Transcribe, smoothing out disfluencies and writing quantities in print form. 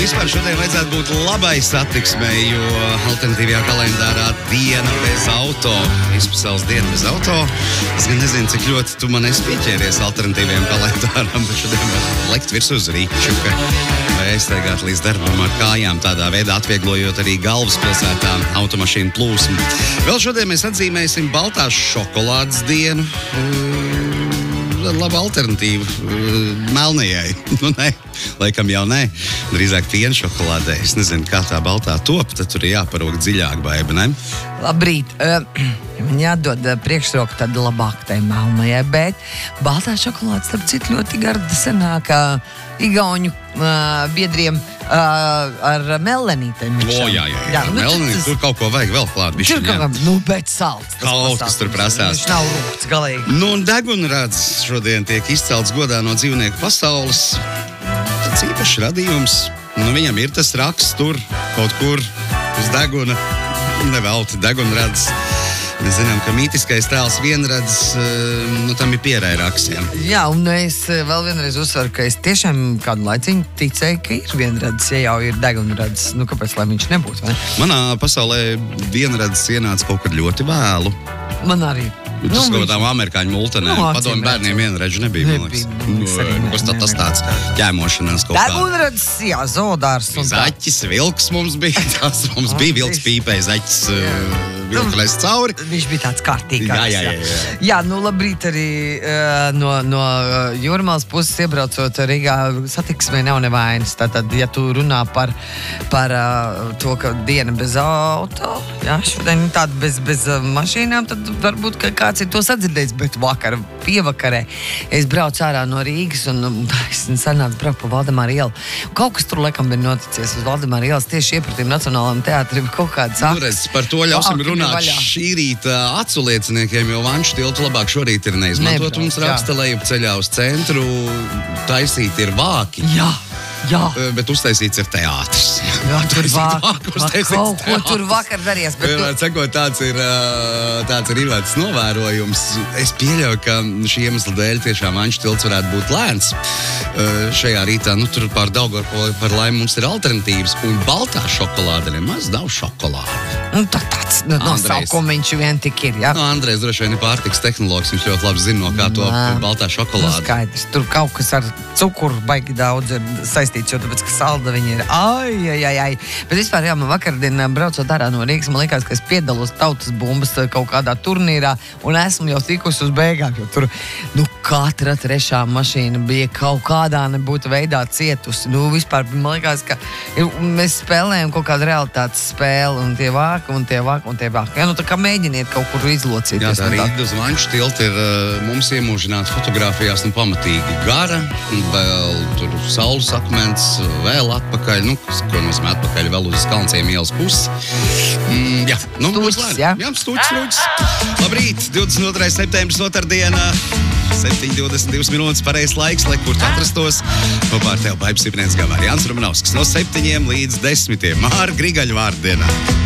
Vispār šodien vajadzētu būt labai satiksmei, jo alternatīvajā kalendārā diena bez auto. Izpasaules diena bez auto. Es gan nezinu, cik ļoti tu man esi pieķēries alternatīvajam kalendāram, bet šodien var lekt virs uz Rīču, vai aizstaigāt līdz darbam ar kājām, tādā veidā atvieglojot arī galvaspilsētā automašīnu plūsmu. Vēl šodien mēs atzīmēsim baltās šokolādes dienu. Laba alternatīva melnajai. Nu, nē, laikam jau nē. Drīzāk piena šokolādē. Es nezinu, kā tā baltā top, tad tur ir jāparūk dziļāk, baiba, ne? Labrīt. Man jādod priekšroku tad labāk tai melnajai, bet baltā šokolāde, starp citu, ļoti garda senāk igauņu biedriem ar melenītēm. Jā, melenīte, tur kaut ko vajag vēl klāt. Tur kaut kā, bet salds. Kaut kas tur prasās. Viņš nav rūkts galīgi. Nu, un degunradz šodien tiek izcelts godā no dzīvnieku pasaules. Tas īpašs radījums. Nu, viņam ir tas raksts tur, kaut kur uz deguna. Nevelti degunradz. Mēs zinām, ka mītiskais tēls vienradzes, tam ir pierai rakstiem. Jā, un es vēl vienreiz uzsveru, ka es tiešām kādu laiciņu ticēju, ka ir vienradzes, ja jau ir degunradzes. Nu, kāpēc, lai viņš nebūtu, vai? Manā pasaulē vienradzes ienāca kaut kad ļoti vēlu. Man arī. Tas kaut kādām amerikāņu multenēm. Padomu bērniem vienradžu nebija, man liekas. Tas tāds ķēmošanās kaut kā. Degunradzes, jā, zoodārs. Zaķis, vilks mums bija. Tas mums bija vilks pīpē, zaķis vilkais cauri. Viņš bija tāds kārtīgāks. Jā. Jā, nu labrīt arī no Jūrmālas puses iebraucot Rīgā satiksmē nav nevainas. Tātad, ja tu runā par to, ka diena bez auto, jā, šodien tāda bez mašīnām, tad varbūt, ka kāds ir to sadzirdējis, bet pievakarē es braucu ārā no Rīgas un es sanācu braukt pa Valdemāra ielu. Kaut kas tur laikam ir noticies uz Valdemāra ielas tieši iepratīm Nacionālajam teātrim kaut kāds akts. Nu, redz, par to ļausim runāt šī rīta aculieciniekiem, jo Vanšu tiltu labāk šorīt ir neizmantot. Mums raksta lejup ceļā uz centru, taisīt ir vāki. Jā. Bet uztaisīts ir teātris. Jā, tur kaut ko tur vakar darījies. Cekot, tāds ir Ivets novērojums. Es pieļauju, ka šī iemesla dēļ tiešām Vanšu tilts varētu būt lēns. Šajā rītā, tur pār Daugavpili par laimi mums ir alternatīvas. Un baltā šokolāde nemaz nav šokolāde. Tāds nosaukums viņš vien tik ir, jā? Andrejs droši vien ir pārtiks tehnologs. Viņš ļoti labi zina, no kā to baltā šokolāde. Skaidrs, tur kaut kas ar cukuru baigi daudz ir saistīts, jo tāpēc, ka salda viņa ir ai. Bet vispār, jā, man vakardien braucot ārā no Rīgas, man likās, ka es piedalos tautas bumbas kaut kādā turnīrā un esmu jau tikusi uz beigām, jo tur, katra trešā mašīna bija kaut kādā nebūtu veidā cietusi. Vispār, man likās, ka mēs spēlējam kaut kādu realitātes spēli un tie vāk. Jā, tā kā mēģiniet kaut kur izlocīt. Jā, tā Rīga uz Vanšu tiltu ir mums iemūžināta fotografijās pamatīgi gara, vēl tur saules akmens, vēl atpakaļ, ko nozīmē atpakaļ, vēl uz Kalnciem ielas pusi. Stūķis, jā? Jā, stūķis. Labrīt, 22. septembris, otrdiena, 7:22 minūtes, pareizs laiks, lai kur tu atrastos. Kopā ar tev Baibs Ipnieks Gavāri, Jānis Romanovskis, no 7 līdz 10. Māra Grigaļu vārdienā.